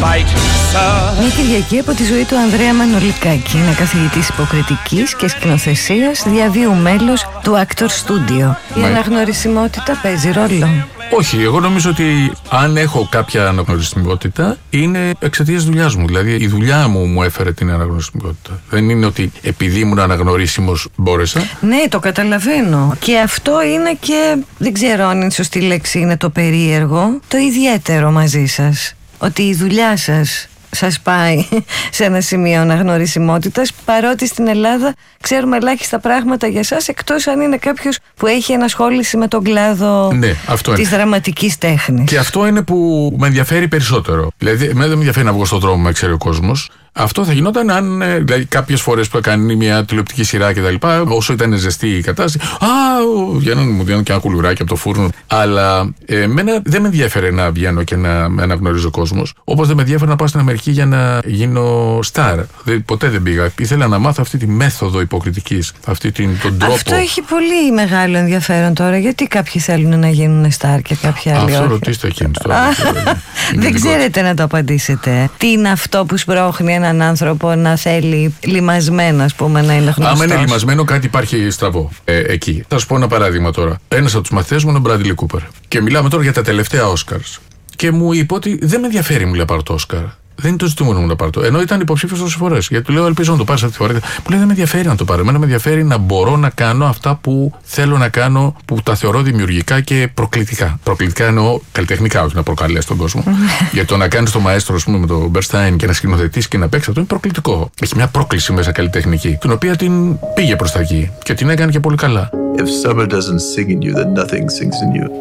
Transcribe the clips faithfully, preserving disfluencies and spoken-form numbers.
Μια Κυριακή από τη ζωή του Ανδρέα Μανολικάκη. Είναι καθηγητής υποκριτικής και σκηνοθεσίας, διαβίου μέλος του Actor Studio. Η αναγνωρισιμότητα παίζει ρόλο? Όχι, εγώ νομίζω ότι αν έχω κάποια αναγνωρισιμότητα είναι εξαιτίας δουλειάς μου. Δηλαδή η δουλειά μου μου έφερε την αναγνωρισιμότητα. Δεν είναι ότι επειδή ήμουν αναγνωρίσιμος μπόρεσα. Ναι, το καταλαβαίνω. Και αυτό είναι και, δεν ξέρω αν είναι σωστή λέξη, είναι το περίεργο, το ιδιαίτερο μαζί σας. Ότι η δουλειά σας σας πάει σε ένα σημείο αναγνωρισιμότητας, παρότι στην Ελλάδα ξέρουμε ελάχιστα πράγματα για σας, εκτός αν είναι κάποιος που έχει ενασχόληση με τον κλάδο, ναι, της δραματικής τέχνης. Και αυτό είναι που με ενδιαφέρει περισσότερο. Δηλαδή, εμένα δεν με ενδιαφέρει να βγω στον δρόμο, με ξέρει ο κόσμος. Αυτό θα γινόταν αν, δηλαδή, κάποιες φορές που έκανε μια τηλεοπτική σειρά και τα λοιπά, όσο ήταν ζεστή η κατάσταση, α, βγαίνουν, μου δίνουν και ένα κουλουράκι από το φούρνο. Αλλά εμένα δεν με ενδιαφέρε να βγαίνω και να με αναγνωρίζει ο κόσμος. Όπως δεν με ενδιαφέρε να πάω στην Αμερική για να γίνω στάρ. Ποτέ δεν πήγα. Ήθελα να μάθω αυτή τη μέθοδο υποκριτικής, αυτή την, τον τρόπο. Αυτό έχει πολύ μεγάλο ενδιαφέρον τώρα. Γιατί κάποιοι θέλουν να γίνουν στάρ και κάποιοι άλλοι όχι? Αυτό ρωτήστε εκείνους τώρα. Δεν ξέρετε να το απαντήσετε. Τι είναι αυτό που σπρώχνει έναν άνθρωπο να θέλει λιμασμένο, ας πούμε, να είναι γνωστός? Άμα είναι λιμασμένο, κάτι υπάρχει στραβό ε, εκεί. Θα σου πω ένα παράδειγμα τώρα. Ένας από τους μαθητές μου είναι ο Μπράντλι Κούπερ. Και μιλάμε τώρα για τα τελευταία Όσκαρς. Και μου είπε ότι δεν με ενδιαφέρει, μου λέει, πάρω το Όσκαρ. Δεν είναι το ζητούμενο μου να πάρω το. Ενώ ήταν υποψήφιος τόσες φορές. Γιατί του λέω, ελπίζω να το πάρεις αυτή τη φορά. Μου λέει, δεν με ενδιαφέρει να το πάρω. Εμένα με ενδιαφέρει να μπορώ να κάνω αυτά που θέλω να κάνω, που τα θεωρώ δημιουργικά και προκλητικά. Προκλητικά εννοώ καλλιτεχνικά, όχι να προκαλέσει τον κόσμο. Γιατί το να κάνεις το μαέστρο, ας πούμε, με τον Μπερστάιν και να σκηνοθετήσεις και να παίξεις, αυτό είναι προκλητικό. Έχει μια πρόκληση μέσα καλλιτεχνική, την οποία την πήγε προς τα εκεί και την έκανε και πολύ καλά. If summer doesn't sing in you, then nothing sings in you.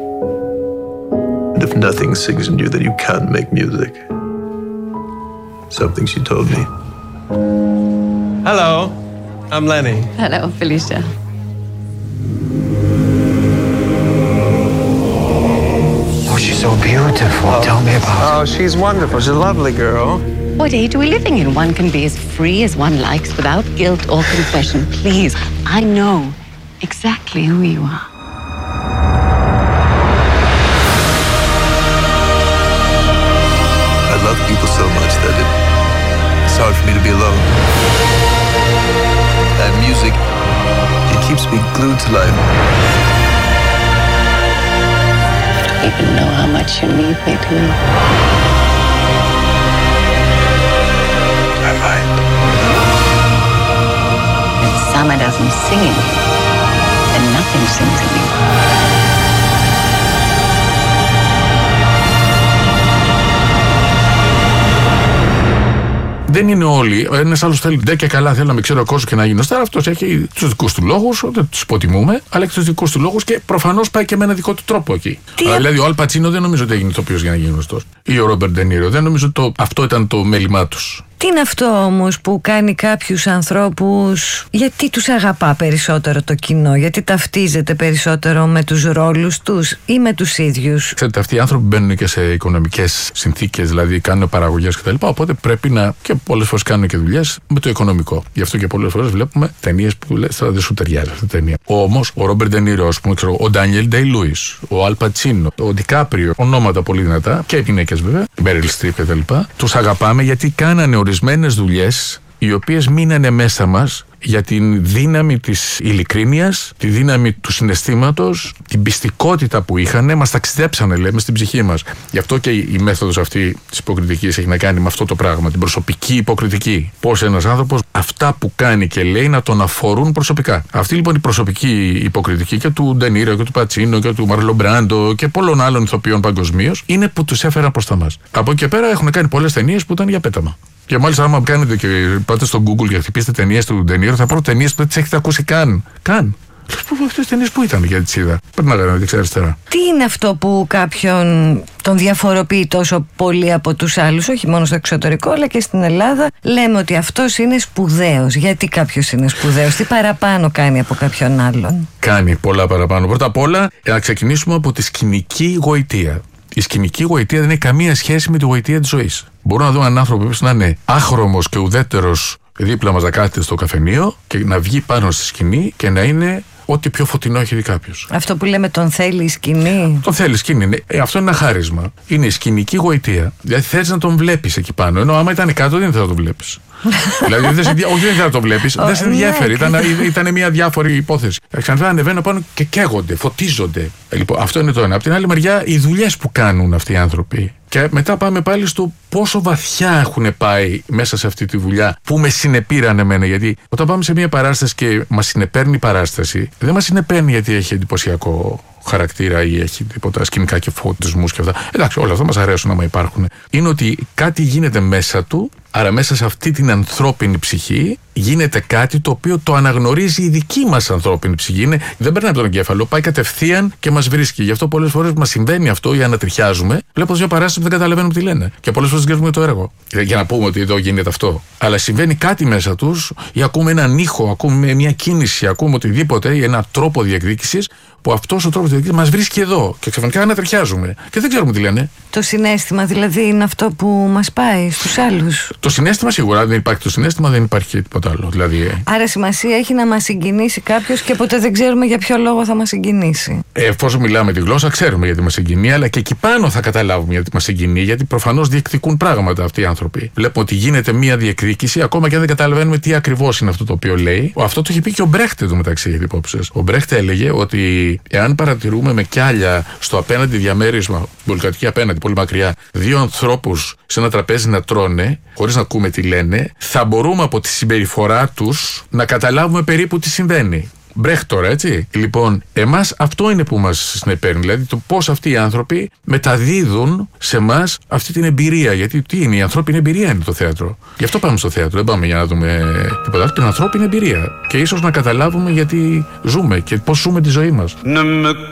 And if nothing sings in you, then you can't make music. Something she told me. Hello, I'm Lenny. Hello, Felicia. Oh, she's so beautiful. Oh. Tell me about her. Oh, she's wonderful. She's a lovely girl. What age are we living in? One can be as free as one likes without guilt or confession. Please, I know exactly who you are. I love people so much that it, it's hard for me to be alone. And music, it keeps me glued to life. I don't even know how much you need me to. I might. If summer doesn't sing in you, then nothing sings in you. Δεν είναι όλοι. Ένας άλλος θέλει ντε και καλά, θέλει να με ξέρει ο κόσμος και να γίνει στάρ. Αυτός έχει τους δικούς του λόγους, δεν τους υποτιμούμε, αλλά έχει τους δικούς του λόγους και προφανώς πάει και με ένα δικό του τρόπο εκεί. Αλλά δηλαδή ο Αλ Πατσίνο δεν νομίζω ότι έγινε ηθοποιός για να γίνει γνωστός. Ή ο Ρόμπερτ Ντε Νίρο. Δεν νομίζω ότι αυτό ήταν το μέλημά τους. Τι είναι αυτό όμως που κάνει κάποιους ανθρώπους, γιατί τους αγαπά περισσότερο το κοινό, γιατί ταυτίζεται περισσότερο με τους ρόλους τους ή με τους ίδιους? Ξέρετε, αυτοί οι άνθρωποι μπαίνουν και σε οικονομικές συνθήκες, δηλαδή κάνουν παραγωγές κτλ. Οπότε πρέπει να, και πολλές φορές κάνουν και δουλειές με το οικονομικό. Γι' αυτό και πολλές φορές βλέπουμε ταινίες που λες, τώρα δεν σου ταιριάζει αυτή η ταινία. Όμως ο Ρόμπερτ Ντε Νίρο, ο Ντάνιελ Ντέι Λούις, ο Αλ Πατσίνο, ο Ντικάπριο, ονόματα πολύ δυνατά, και γυναίκες βέβαια, η Μέριλ Στριπ κτλ. Τους αγαπάμε γιατί κάνανε ορισμένες δουλειές οι οποίες μείνανε μέσα μας για την δύναμη της ειλικρίνειας, τη δύναμη του συναισθήματος, την πιστικότητα που είχαν, μας ταξιδέψανε, λέμε, στην ψυχή μας. Γι' αυτό και η μέθοδος αυτή της υποκριτικής έχει να κάνει με αυτό το πράγμα, την προσωπική υποκριτική. Πώς ένας άνθρωπος αυτά που κάνει και λέει να τον αφορούν προσωπικά. Αυτή λοιπόν η προσωπική υποκριτική και του Ντε Νίρο και του Πατσίνο και του Μαρλον Μπράντο και πολλών άλλων ηθοποιών παγκοσμίως είναι που τους έφεραν προς τα μας. Από εκεί και πέρα έχουν κάνει πολλές ταινίες που ήταν για πέταμα. Και μάλιστα, άμα κάνετε και πάτε στο Google και χτυπήσετε ταινίες του Ντε Νίρο, θα πάρω ταινίες που δεν τις έχετε ακούσει καν. Καν. Αυτές τις ταινίες που ήταν για τις είδα. Περνάγανε δεξιά-αριστερά. Τι είναι αυτό που κάποιον τον διαφοροποιεί τόσο πολύ από τους άλλους, όχι μόνο στο εξωτερικό, αλλά και στην Ελλάδα? Λέμε ότι αυτός είναι σπουδαίος. Γιατί κάποιος είναι σπουδαίος? Τι παραπάνω κάνει από κάποιον άλλον? Κάνει πολλά παραπάνω. Πρώτα απ' όλα, να ξεκινήσουμε από τη σκηνική γοητεία. Η σκηνική γοητεία δεν έχει καμία σχέση με τη γοητεία της ζωής. Μπορούμε να δούμε έναν άνθρωπο που να είναι άχρωμος και ουδέτερος δίπλα μας να κάθεται στο καφενείο και να βγει πάνω στη σκηνή και να είναι ό,τι πιο φωτεινό έχει δει κάποιος. Αυτό που λέμε τον θέλει η σκηνή. Τον θέλει σκηνή. Ναι. Ε, αυτό είναι ένα χάρισμα. Είναι η σκηνική γοητεία. Δηλαδή θες να τον βλέπεις εκεί πάνω. Ενώ άμα ήταν κάτω δεν θα τον βλέπεις. Δηλαδή δεν σε, όχι δεν θα το βλέπεις, δεν σε ενδιαφέρει. Ήταν, ήταν μια διάφορη υπόθεση. Ξανά ανεβαίνουν πάνω και καίγονται, φωτίζονται. Λοιπόν, αυτό είναι το ένα. Από την άλλη μεριά, οι δουλειές που κάνουν αυτοί οι άνθρωποι. Και μετά πάμε πάλι στο πόσο βαθιά έχουν πάει μέσα σε αυτή τη δουλειά που με συνεπήραν εμένα. Γιατί όταν πάμε σε μια παράσταση και μας συνεπέρνει η παράσταση, δεν μας συνεπέρνει γιατί έχει εντυπωσιακό χαρακτήρα ή έχει τίποτα σκηνικά και φωτισμούς και αυτά. Εντάξει, όλα αυτά μας αρέσουν άμα υπάρχουν. Είναι ότι κάτι γίνεται μέσα του, άρα μέσα σε αυτή την ανθρώπινη ψυχή γίνεται κάτι το οποίο το αναγνωρίζει η δική μας ανθρώπινη ψυχή. Είναι, δεν περνάει από τον εγκέφαλο, πάει κατευθείαν και μας βρίσκει. Γι' αυτό πολλές φορές μας συμβαίνει αυτό ή ανατριχιάζουμε, βλέποντας μια παράσταση που δεν καταλαβαίνουμε τι λένε. Και πολλές φορές δεν το έργο. Για να πούμε ότι εδώ γίνεται αυτό. Αλλά συμβαίνει κάτι μέσα τους, ή ακούμε έναν ήχο, ακούμε μια κίνηση, ακούμε οτιδήποτε, ή έναν τρόπο διεκδίκησης, που αυτός ο τρόπος διεκδίκησης μας βρίσκει εδώ. Και ξαφνικά ανατριχιάζουμε. Και δεν ξέρουμε τι λένε. Το συναίσθημα δηλαδή είναι αυτό που μας πάει στους άλλους. Το συναίσθημα σίγουρα. Δεν υπάρχει το συναίσθημα, δεν υπάρχει και τίποτα άλλο. Δηλαδή, άρα σημασία έχει να μας συγκινήσει κάποιος και ποτέ δεν ξέρουμε για ποιο λόγο θα μας συγκινήσει. Ε, εφόσον μιλάμε τη γλώσσα, ξέρουμε γιατί μας συγκινεί, αλλά και εκεί πάνω θα καταλάβουμε γιατί μας συγκινεί, γιατί προφανώς διεκδικούν πράγματα αυτοί οι άνθρωποι. Βλέπουμε ότι γίνεται μία διεκδίκηση, ακόμα και αν δεν καταλαβαίνουμε τι ακριβώς είναι αυτό το οποίο λέει. Αυτό το είχε πει και ο Μπρέχτε του μεταξύ, γιατί υπόψες. Ο Μπρέχτε έλεγε ότι εάν παρατηρούμε με κιάλια στο απέναντι διαμέρισμα, πολυκατοικία απέναντι, πολύ μακριά, δύο ανθρώπους σε ένα τραπέζι να τρώνε, χωρίς να ακούμε τι λένε, θα μπορούμε από τη συμπεριφορά τους να καταλάβουμε περίπου τι συμβαίνει. Μπρέχτ τώρα, έτσι. Λοιπόν, εμάς αυτό είναι που μας συνεπέρνει. Δηλαδή το πώς αυτοί οι άνθρωποι μεταδίδουν σε εμάς αυτή την εμπειρία. Γιατί τι είναι, η ανθρώπινη εμπειρία είναι το θέατρο. Γι' αυτό πάμε στο θέατρο. Δεν πάμε για να δούμε τίποτα άλλο. Την ανθρώπινη εμπειρία. Και ίσως να καταλάβουμε γιατί ζούμε και πώς ζούμε τη ζωή μας.